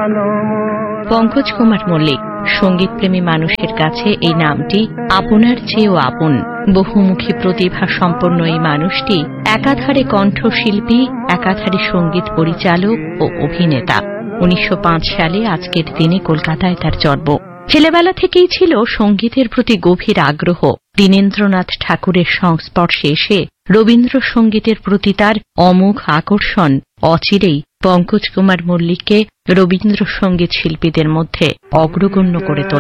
পঙ্কজ কুমার মল্লিক সঙ্গীতপ্রেমী মানুষের কাছে এই নামটি আপনার চেয়েও আপন। বহুমুখী প্রতিভা সম্পন্ন এই মানুষটি একাধারে কণ্ঠশিল্পী, একাধারে সঙ্গীত পরিচালক ও অভিনেতা। 1905 সালে আজকের দিনে কলকাতায় তার জন্ম। ছেলেবেলা থেকেই ছিল সঙ্গীতের প্রতি গভীর আগ্রহ। দীনেন্দ্রনাথ ঠাকুরের সংস্পর্শে এসে রবীন্দ্রসঙ্গীতের প্রতি তার অমোঘ আকর্ষণ অচিরেই পঙ্কজ কুমার মল্লিককে রবীন্দ্রসঙ্গীত শিল্পীদের মধ্যে অগ্রগণ্য করে তোলে।